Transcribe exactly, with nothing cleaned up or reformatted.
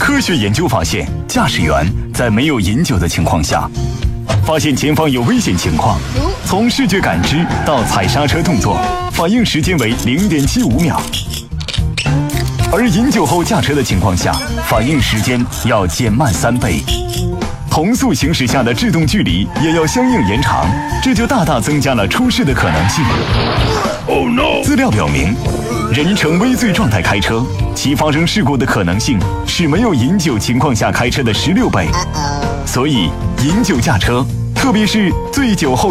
科学研究发现，驾驶员在没有饮酒的情况下，发现前方有危险情况，从视觉感知到踩刹车动作，反应时间为 零点七五秒。而饮酒后驾车的情况下，反应时间要减慢三倍。同速行驶下的制动距离也要相应延长，这就大大增加了出事的可能性。Oh no！ 资料表明，人呈微醉状态开车，其发生事故的可能性是没有饮酒情况下开车的十六倍。所以，饮酒驾车，特别是醉酒后